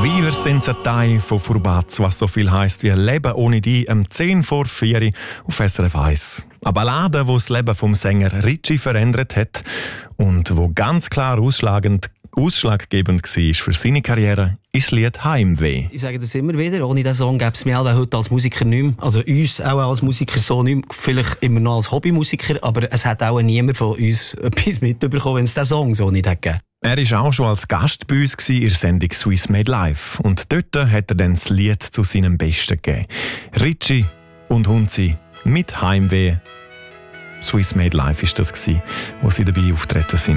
Viver senza te von Furbaz, was so viel heisst wie Leben ohne dich, 10 vor 4 auf SRF 1. Eine Ballade, die das Leben vom Sänger Ricci verändert hat und wo ganz klar ausschlaggebend war für seine Karriere, ist das Lied «Heimweh». Ich sage das immer wieder, ohne diesen Song gäbe es mich heute als Musiker nicht mehr. Also uns auch als Musiker so nicht mehr. Vielleicht immer noch als Hobbymusiker, aber es hat auch niemand von uns etwas mitbekommen, wenn es diesen Song so nicht hätte gegeben. Er war auch schon als Gast bei uns in der Sendung «Swiss Made Live». Und dort hat er dann das Lied zu seinem Besten gegeben. Ricci und Hunzi mit «Heimweh». «Swiss Made Live» war das, wo sie dabei auftreten sind.